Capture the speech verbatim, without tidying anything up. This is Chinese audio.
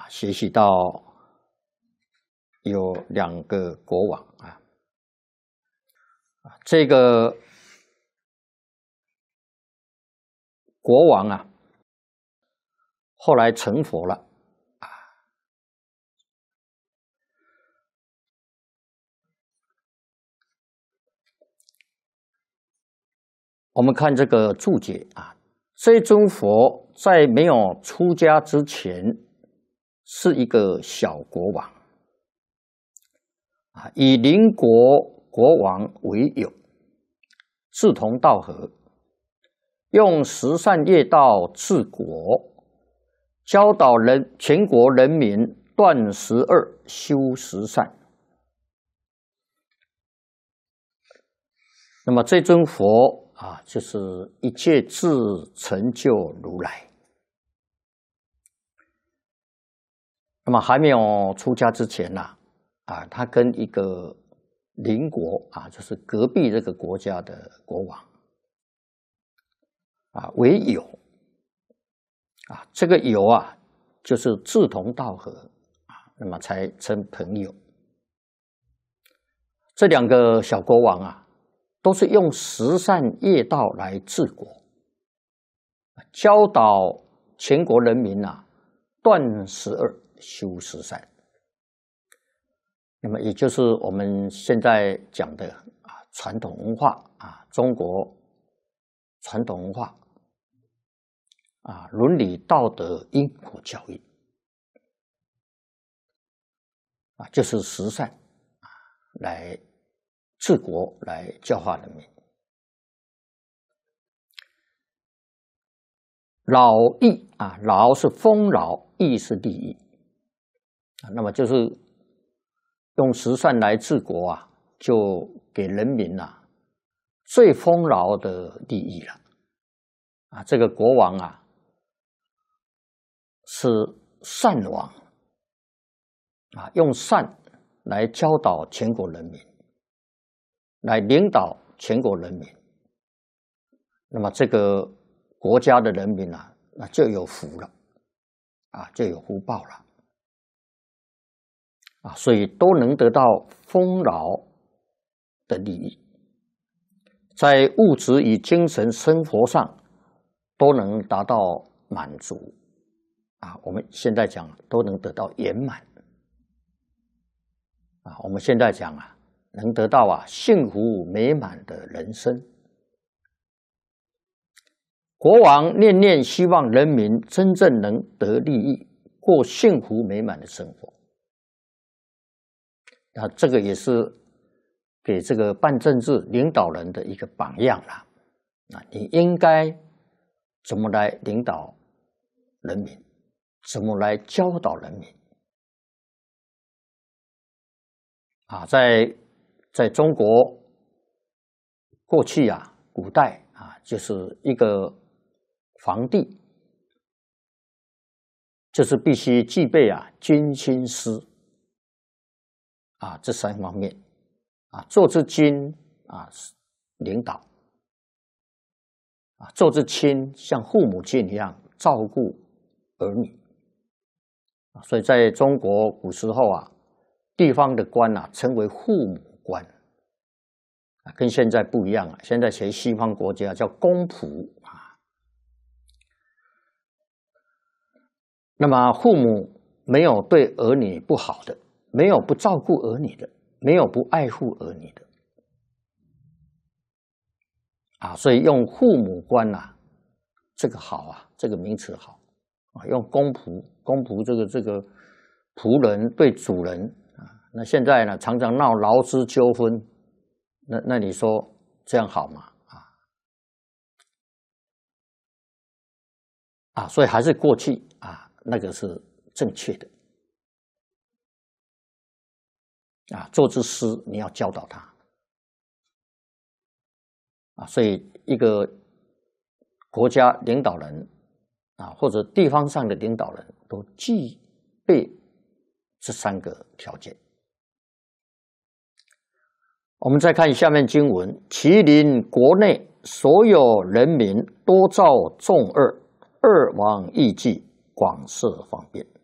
啊，学习到有两个国王啊，这个国王啊，后来成佛了啊。我们看这个注解啊，这尊佛在没有出家之前是一个小国王啊，以邻国国王为友，志同道合，用十善业道治国，教导人全国人民断十恶，修十善。那么这尊佛啊，就是一切智成就如来。那么还没有出家之前呢、啊，啊，他跟一个邻国啊，就是隔壁这个国家的国王啊为友啊，这个友啊，就是志同道合啊，那么才成朋友。这两个小国王啊，都是用十善业道来治国，教导全国人民啊，断十恶，修十善。那么也就是我们现在讲的啊，传统文化啊，中国传统文化啊，伦理道德因果教育啊，就是十善啊，来治国，来教化人民。劳益啊，劳是丰饶，益是利益啊，那么就是用十善来治国啊，就给人民啊最丰饶的利益了啊。这个国王啊是善王啊，用善来教导全国人民，来领导全国人民。那么这个国家的人民啊，那就有福了啊，就有福报了。啊，所以都能得到丰饶的利益，在物质与精神生活上都能达到满足啊。我们现在讲都能得到圆满啊。我们现在讲啊，能得到啊幸福美满的人生。国王念念希望人民真正能得利益，过幸福美满的生活。啊，这个也是给这个办政治领导人的一个榜样啦。啊，你应该怎么来领导人民，怎么来教导人民？啊，在在中国过去啊，古代啊，就是一个皇帝，就是必须具备啊军亲师。啊，这三方面啊，做之君啊，领导啊，做之亲像父母亲一样照顾儿女啊，所以在中国古时候啊，地方的官啊称为父母官啊，跟现在不一样啊，现在学西方国家叫公仆啊。那么父母没有对儿女不好的，没有不照顾儿女的，没有不爱护儿女的啊，所以用父母官呐、啊，这个好啊，这个名词好啊。用公仆，公仆这个这个仆人对主人啊，那现在呢常常闹劳资纠纷，那那你说这样好吗？啊啊，所以还是过去啊，那个是正确的。啊，做之师你要教导他啊，所以一个国家领导人啊，或者地方上的领导人都具备这三个条件。我们再看下面经文：麒麟国内所有人民多造众恶，恶王亦具，广设方便。